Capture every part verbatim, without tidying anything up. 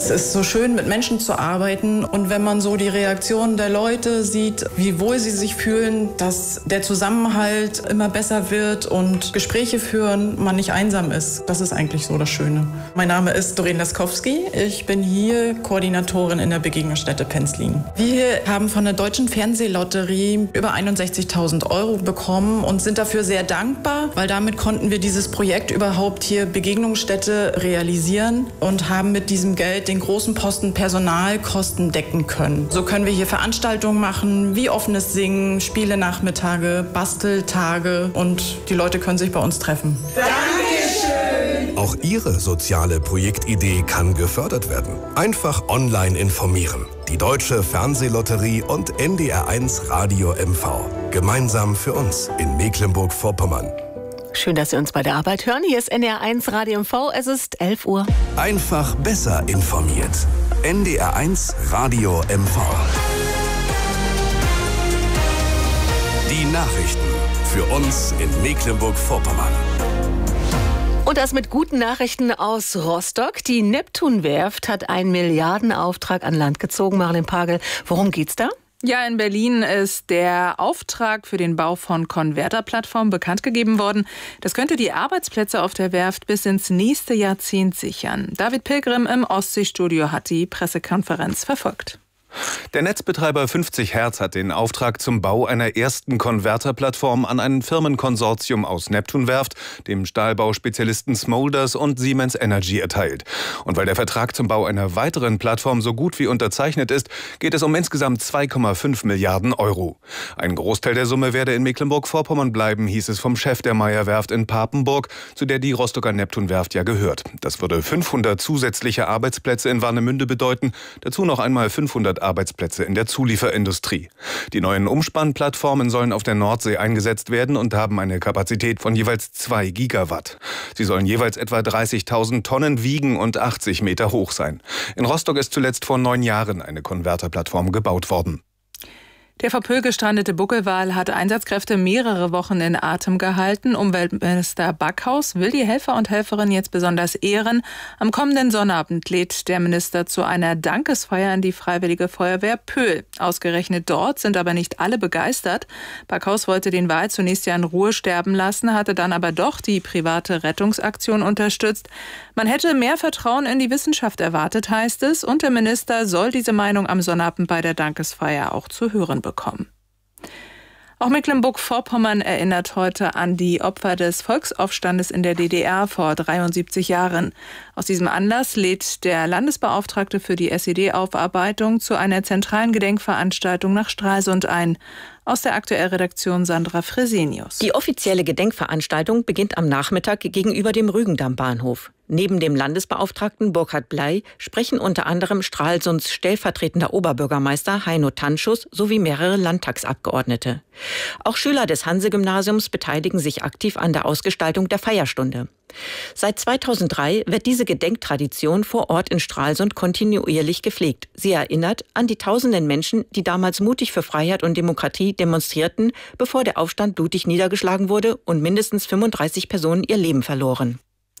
Es ist so schön, mit Menschen zu arbeiten, und wenn man so die Reaktionen der Leute sieht, wie wohl sie sich fühlen, dass der Zusammenhalt immer besser wird und Gespräche führen, man nicht einsam ist. Das ist eigentlich so das Schöne. Mein Name ist Doreen Laskowski. Ich bin hier Koordinatorin in der Begegnungsstätte Penzlin. Wir haben von der Deutschen Fernsehlotterie über einundsechzigtausend Euro bekommen und sind dafür sehr dankbar, weil damit konnten wir dieses Projekt überhaupt hier Begegnungsstätte realisieren und haben mit diesem Geld den großen Posten Personalkosten decken können. So können wir hier Veranstaltungen machen, wie offenes Singen, Spielenachmittage, Basteltage, und die Leute können sich bei uns treffen. Dankeschön! Auch Ihre soziale Projektidee kann gefördert werden. Einfach online informieren. Die Deutsche Fernsehlotterie und N D R eins Radio M V. Gemeinsam für uns in Mecklenburg-Vorpommern. Schön, dass Sie uns bei der Arbeit hören. Hier ist N D R eins Radio M V. Es ist elf Uhr. Einfach besser informiert. N D R eins Radio M V. Die Nachrichten für uns in Mecklenburg-Vorpommern. Und das mit guten Nachrichten aus Rostock. Die Neptun-Werft hat einen Milliardenauftrag an Land gezogen. Marlene Pagel, worum geht's da? Ja, in Berlin ist der Auftrag für den Bau von Konverterplattformen bekannt gegeben worden. Das könnte die Arbeitsplätze auf der Werft bis ins nächste Jahrzehnt sichern. David Pilgrim im Ostseestudio hat die Pressekonferenz verfolgt. Der Netzbetreiber fünfzig Hertz hat den Auftrag zum Bau einer ersten Konverterplattform an ein Firmenkonsortium aus Neptun-Werft, dem Stahlbauspezialisten Smulders und Siemens Energy erteilt. Und weil der Vertrag zum Bau einer weiteren Plattform so gut wie unterzeichnet ist, geht es um insgesamt zwei Komma fünf Milliarden Euro. Ein Großteil der Summe werde in Mecklenburg-Vorpommern bleiben, hieß es vom Chef der Meyer-Werft in Papenburg, zu der die Rostocker Neptun-Werft ja gehört. Das würde fünfhundert zusätzliche Arbeitsplätze in Warnemünde bedeuten, dazu noch einmal fünfhundert Arbeitsplätze in der Zulieferindustrie. Die neuen Umspannplattformen sollen auf der Nordsee eingesetzt werden und haben eine Kapazität von jeweils zwei Gigawatt. Sie sollen jeweils etwa dreißigtausend Tonnen wiegen und achtzig Meter hoch sein. In Rostock ist zuletzt vor neun Jahren eine Konverterplattform gebaut worden. Der vor Pöhl gestrandete Buckelwal hat Einsatzkräfte mehrere Wochen in Atem gehalten. Umweltminister Backhaus will die Helfer und Helferinnen jetzt besonders ehren. Am kommenden Sonnabend lädt der Minister zu einer Dankesfeier an die Freiwillige Feuerwehr Pöhl. Ausgerechnet dort sind aber nicht alle begeistert. Backhaus wollte den Wal zunächst ja in Ruhe sterben lassen, hatte dann aber doch die private Rettungsaktion unterstützt. Man hätte mehr Vertrauen in die Wissenschaft erwartet, heißt es. Und der Minister soll diese Meinung am Sonnabend bei der Dankesfeier auch zu hören bekommen. Auch Mecklenburg-Vorpommern erinnert heute an die Opfer des Volksaufstandes in der D D R vor dreiundsiebzig Jahren. Aus diesem Anlass lädt der Landesbeauftragte für die S E D-Aufarbeitung zu einer zentralen Gedenkveranstaltung nach Stralsund ein. Aus der Aktuellredaktion Sandra Fresenius. Die offizielle Gedenkveranstaltung beginnt am Nachmittag gegenüber dem Rügendamm-Bahnhof. Neben dem Landesbeauftragten Burkhard Bley sprechen unter anderem Stralsunds stellvertretender Oberbürgermeister Heino Tanschus sowie mehrere Landtagsabgeordnete. Auch Schüler des Hanse-Gymnasiums beteiligen sich aktiv an der Ausgestaltung der Feierstunde. Seit zweitausenddrei wird diese Gedenktradition vor Ort in Stralsund kontinuierlich gepflegt. Sie erinnert an die tausenden Menschen, die damals mutig für Freiheit und Demokratie demonstrierten, bevor der Aufstand blutig niedergeschlagen wurde und mindestens fünfunddreißig Personen ihr Leben verloren.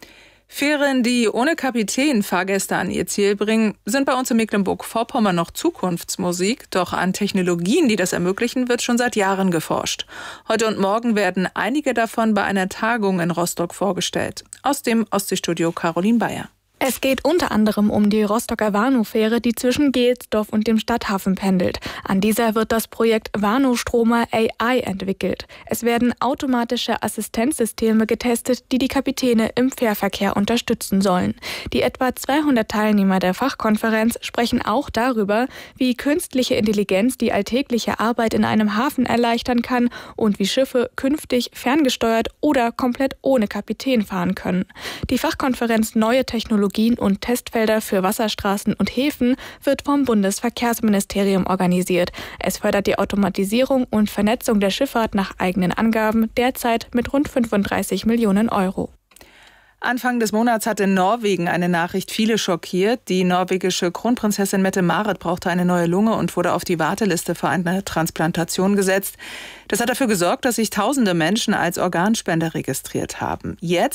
Fähren, die ohne Kapitän Fahrgäste an ihr Ziel bringen, sind bei uns in Mecklenburg-Vorpommern noch Zukunftsmusik. Doch an Technologien, die das ermöglichen, wird schon seit Jahren geforscht. Heute und morgen werden einige davon bei einer Tagung in Rostock vorgestellt. Aus dem Ostseestudio Caroline Bayer. Es geht unter anderem um die Rostocker Warnow-Fähre, die zwischen Gelsdorf und dem Stadthafen pendelt. An dieser wird das Projekt Warnow-Stromer A I entwickelt. Es werden automatische Assistenzsysteme getestet, die die Kapitäne im Fährverkehr unterstützen sollen. Die etwa zweihundert Teilnehmer der Fachkonferenz sprechen auch darüber, wie künstliche Intelligenz die alltägliche Arbeit in einem Hafen erleichtern kann und wie Schiffe künftig ferngesteuert oder komplett ohne Kapitän fahren können. Die Fachkonferenz Neue Technologien und Testfelder für Wasserstraßen und Häfen wird vom Bundesverkehrsministerium organisiert. Es fördert die Automatisierung und Vernetzung der Schifffahrt nach eigenen Angaben derzeit mit rund fünfunddreißig Millionen Euro. Anfang des Monats hat in Norwegen eine Nachricht viele schockiert. Die norwegische Kronprinzessin Mette-Marit brauchte eine neue Lunge und wurde auf die Warteliste für eine Transplantation gesetzt. Das hat dafür gesorgt, dass sich tausende Menschen als Organspender registriert haben. Jetzt